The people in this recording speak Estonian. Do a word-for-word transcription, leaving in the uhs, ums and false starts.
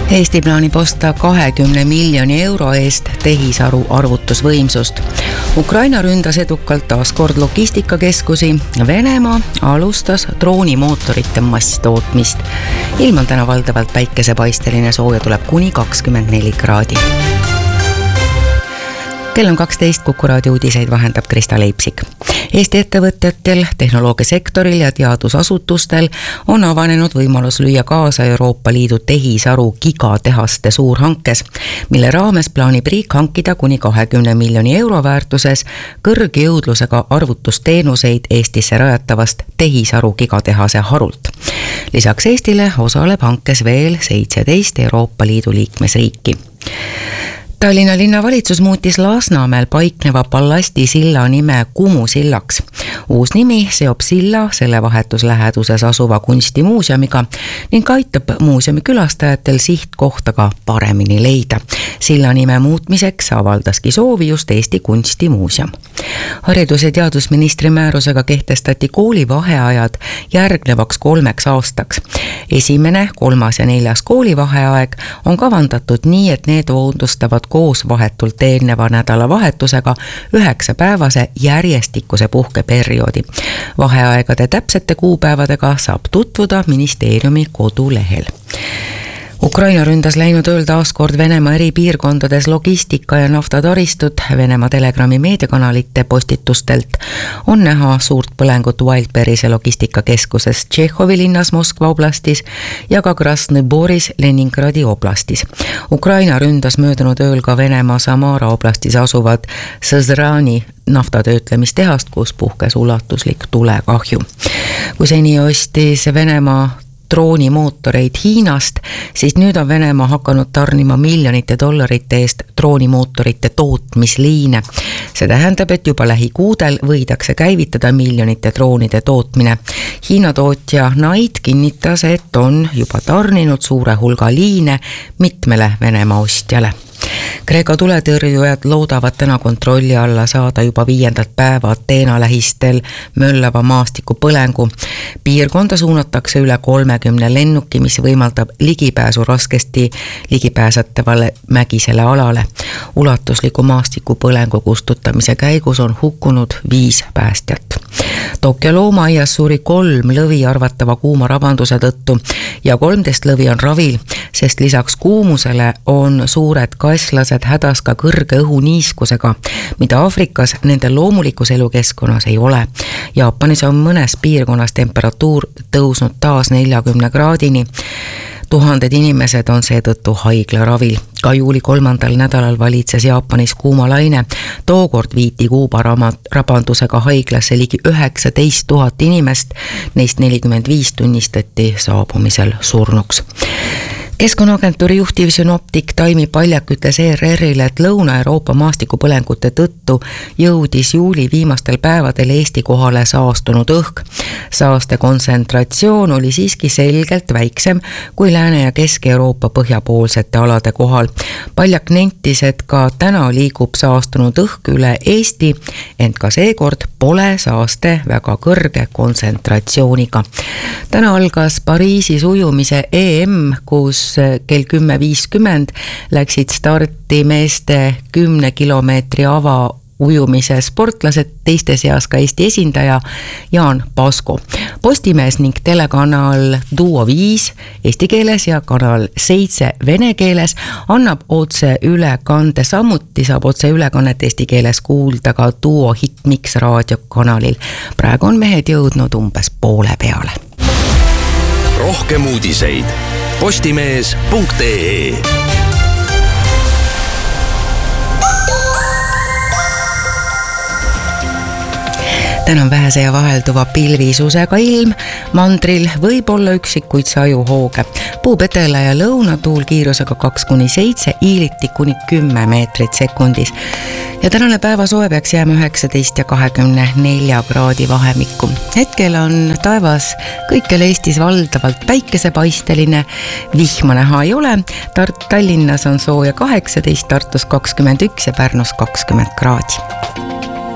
Eesti plaanib osta kahekümne miljoni euro eest tehisaru arvutusvõimsust. Ukraina ründas edukalt taas kord logistikakeskusi. Venemaa alustas droonimootorite masstootmist. Ilm on täna valdavalt päikesepaisteline, sooja tuleb kuni kakskümmend neli kraadi. Kell on kaksteist, Kuku raadio uudiseid vahendab Krista Leipsik. Eesti ettevõtjatel, tehnoloogiasektoril ja teadusasutustel on avanenud võimalus lüüa kaasa Euroopa Liidu tehisaru gigatehaste suurhankes, mille raames plaanib riik hankida kuni kahekümne miljoni euro väärtuses kõrgjõudlusega arvutusteenuseid Eestisse rajatavast tehisaru gigatehase harult. Lisaks Eestile osaleb hankes veel seitseteist Euroopa Liidu liikmesriiki. Tallinna linnavalitsus muutis Lasnamäel paikneva ballastisilla nime Kumu sillaks. Uus nimi seob silla selle vahetusläheduses asuva kunstimuuseumiga ning aitab muuseumi külastajatel sihtkohta ka paremini leida. Silla nime muutmiseks avaldaski soovi just Eesti Kunstimuuseum. Haridus- ja teadusministri määrusega kehtestati koolivaheajad järgnevaks kolmeks aastaks. Esimene, kolmas ja neljas koolivaheaeg on kavandatud nii, et need moodustavad koos vahetult eelneva nädalavahetusega üheksapäevase järjestikuse puhkeperioodi. Vaheaegade täpsete kuupäevadega saab tutvuda ministeeriumi kodulehel. Ukraina ründas läinud ööl taas kord Venemaa eri piirkondades logistika ja naftataristut. Venemaa Telegrami meediakanalite postitustelt on näha suurt põlengut Wildberry'se logistikakeskuses Tšehhovi linnas Moskva oblastis ja ka Krasnõboris Leningradi oblastis. Ukraina ründas möödunud ööl ka Venemaa Samara oblastis asuvad Sõzrani naftatöötlemistehast, kus puhkes ulatuslik tulekahju. Kui seni ostis Venemaa droonimootoreid Hiinast, siis nüüd on Venemaa hakanud tarnima miljonite dollarite eest droonimootorite tootmisliine. See tähendab, et juba lähikuudel võidakse käivitada miljonite droonide tootmine. Hiina tootja Naid kinnitas, et on juba tarninud suure hulga liine mitmele Venemaa ostjale. Kreeka tuletõrjujad loodavad täna kontrolli alla saada juba viiendat päeva Ateena lähistel möllava maastiku põlengu. Piirkonda suunatakse üle kolmekümne lennuki, mis võimaldab ligipääsu raskesti ligipääsetavale mägisele alale. Ulatusliku maastiku põlengu kustutamise käigus on hukkunud viis päästjat. Tokyo loomaaias suri kolm lõvi arvatava kuuma rabanduse tõttu ja kolmteist lõvi on ravil, sest lisaks kuumusele on suured kaslased hädas ka kõrge õhuniiskusega, mida Aafrikas nende loomulikus elukeskkonnas ei ole. Jaapanis on mõnes piirkonnas temperatuur tõusnud taas neljakümne kraadini. Tuhanded inimesed on seetõttu haiglaravil. Ka juuli kolmandal nädalal valitses Jaapanis kuumalaine. Tookord viiti kuuba rabandusega haiglasse ligi üheksateist tuhat inimest, neist nelikümmend viis tunnistati saabumisel surnuks. Keskkonnaagentuuri juhtiv synoptik Taimi Paljak ütles E R R-ile, et Lõuna-Euroopa maastikupõlengute tõttu jõudis juuli viimastel päevadel Eesti kohale saastunud õhk. Saaste kontsentratsioon oli siiski selgelt väiksem kui Lääne- ja Kesk-Euroopa põhjapoolsete alade kohal. Paljak nentis, et ka täna liigub saastunud õhk üle Eesti, ent ka seekord pole saaste väga kõrge kontsentratsiooniga. Täna algas Pariisis ujumise E M, kus kell kümme viiskümmend läksid starti meeste kümne kilomeetri ava ujumise sportlased, teiste seas ka Eesti esindaja Jaan Pasko. Postimees ning telekanal Duo viis eesti keeles ja kanal seitse vene keeles annab otse ülekande, samuti saab otse ülekannet eesti keeles kuulda ka Duo Hitmix raadiokanalil. Praegu on mehed jõudnud umbes poole peale. Rohkem uudiseid postimees punkt ee. Täna on vähese ja vahelduva pilvisusega ilm, mandril võib olla üksikuid sajuhooge. Puupetela ja lõunatuul kiirusega kaks kuni seitse, iiliti kuni kümme meetrit sekundis. Ja tänane päeva soe peaks jääma üheksateist ja kahekümne nelja kraadi vahemikku. Hetkel on taevas kõikjal Eestis valdavalt päikesepaisteline, vihma näha ei ole. Tallinnas on sooja kaheksateist, Tartus kakskümmend üks ja Pärnus kakskümmend kraadi.